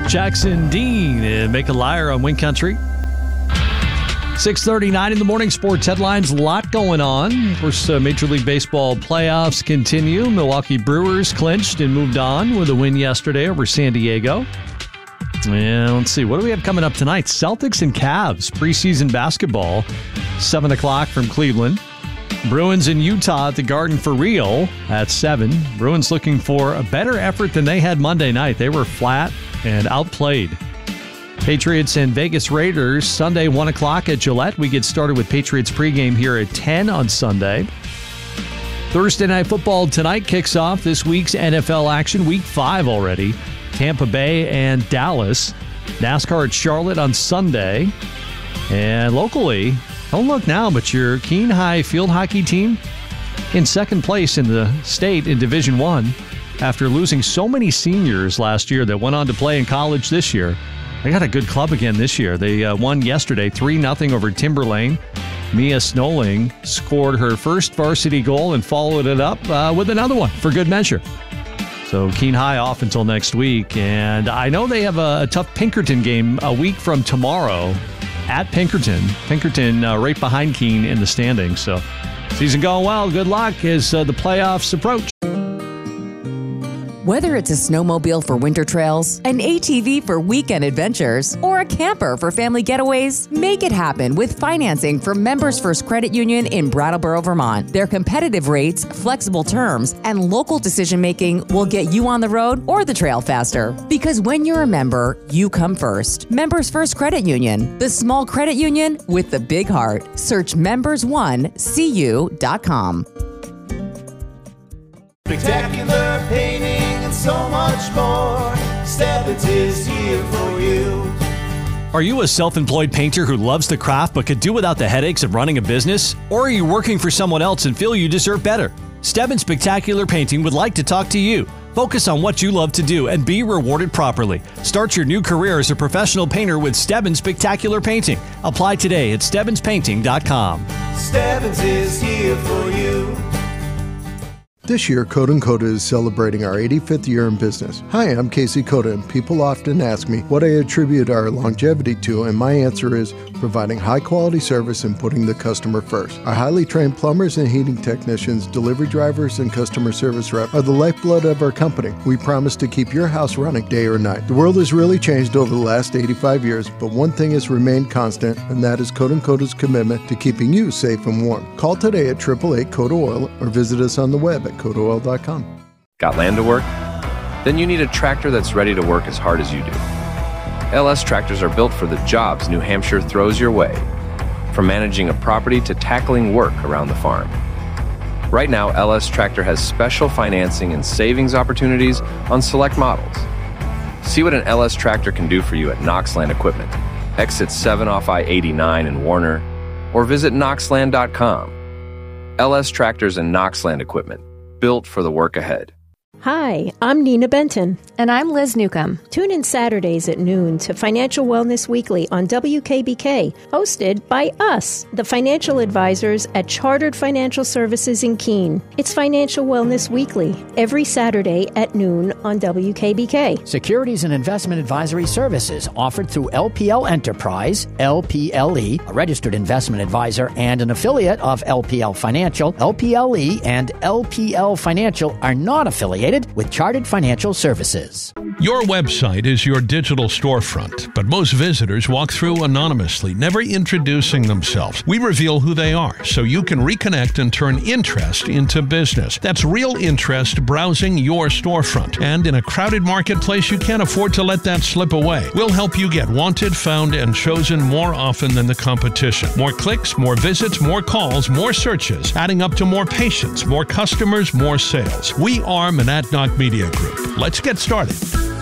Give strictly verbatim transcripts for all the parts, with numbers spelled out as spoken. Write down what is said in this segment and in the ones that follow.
Jackson Dean and Make a Liar on Wing Country. six thirty-nine in the morning, sports headlines, a lot going on. Of course, uh, Major League Baseball playoffs continue. Milwaukee Brewers clinched and moved on with a win yesterday over San Diego. And let's see, what do we have coming up tonight? Celtics and Cavs, preseason basketball, seven o'clock from Cleveland. Bruins in Utah at the Garden for real at seven. Bruins looking for a better effort than they had Monday night. They were flat and outplayed. Patriots and Vegas Raiders, Sunday, one o'clock at Gillette. We get started with Patriots pregame here at ten on Sunday. Thursday Night Football tonight kicks off this week's N F L action, week five already. Tampa Bay and Dallas. NASCAR at Charlotte on Sunday. And locally, don't look now, but your Keene High field hockey team in second place in the state in Division One after losing so many seniors last year that went on to play in college this year. They got a good club again this year. They uh, won yesterday three nothing over Timberlane. Mia Snowling scored her first varsity goal and followed it up uh, with another one for good measure. So Keene High off until next week. And I know they have a, a tough Pinkerton game a week from tomorrow at Pinkerton. Pinkerton uh, right behind Keene in the standings. So season going well. Good luck as uh, the playoffs approach. Whether it's a snowmobile for winter trails, an A T V for weekend adventures, or a camper for family getaways, make it happen with financing from Members First Credit Union in Brattleboro, Vermont. Their competitive rates, flexible terms, and local decision-making will get you on the road or the trail faster. Because when you're a member, you come first. Members First Credit Union, the small credit union with the big heart. Search members one c u dot com. Spectacular painting and so much more. Stebbins is here for you. Are you a self-employed painter who loves the craft but could do without the headaches of running a business? Or are you working for someone else and feel you deserve better? Stebbins Spectacular Painting would like to talk to you. Focus on what you love to do and be rewarded properly. Start your new career as a professional painter with Stebbins Spectacular Painting. Apply today at stebbins painting dot com. Stebbins is here for you. This year, Coda and Coda is celebrating our eighty-fifth year in business. Hi, I'm Casey Coda, and people often ask me what I attribute our longevity to, and my answer is providing high-quality service and putting the customer first. Our highly trained plumbers and heating technicians, delivery drivers, and customer service rep are the lifeblood of our company. We promise to keep your house running day or night. The world has really changed over the last eighty-five years, but one thing has remained constant, and that is Coda and Coda's commitment to keeping you safe and warm. Call today at eight eight eight, CODA oil or visit us on the web at coda oil dot com. Got land to work? Then you need a tractor that's ready to work as hard as you do. L S tractors are built for the jobs New Hampshire throws your way, from managing a property to tackling work around the farm. Right now, L S Tractor has special financing and savings opportunities on select models. See what an L S Tractor can do for you at Knox Land Equipment, exit seven off I eighty-nine in Warner, or visit knox land dot com. L S Tractors and Knox Land Equipment, built for the work ahead. Hi, I'm Nina Benton. And I'm Liz Newcomb. Tune in Saturdays at noon to Financial Wellness Weekly on W K B K, hosted by us, the financial advisors at Chartered Financial Services in Keene. It's Financial Wellness Weekly, every Saturday at noon on W K B K. Securities and investment advisory services offered through L P L Enterprise, L P L E, a registered investment advisor and an affiliate of L P L Financial. L P L E and L P L Financial are not affiliated with Chartered Financial Services. Your website is your digital storefront, but most visitors walk through anonymously, never introducing themselves. We reveal who they are so you can reconnect and turn interest into business. That's real interest browsing your storefront. And in a crowded marketplace, you can't afford to let that slip away. We'll help you get wanted, found, and chosen more often than the competition. More clicks, more visits, more calls, more searches, adding up to more patients, more customers, more sales. We are Monadnock Media Group. Let's get started.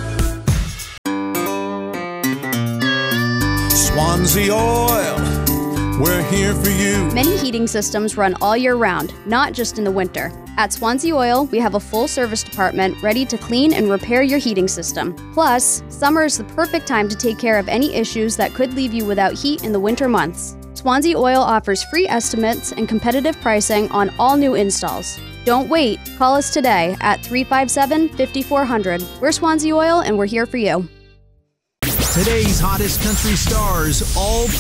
Swansea Oil, we're here for you. Many heating systems run all year round, not just in the winter. At Swansea Oil, we have a full service department ready to clean and repair your heating system. Plus, summer is the perfect time to take care of any issues that could leave you without heat in the winter months. Swansea Oil offers free estimates and competitive pricing on all new installs. Don't wait. Call us today at three five seven, five four zero zero. We're Swansea Oil, and we're here for you. Today's hottest country stars all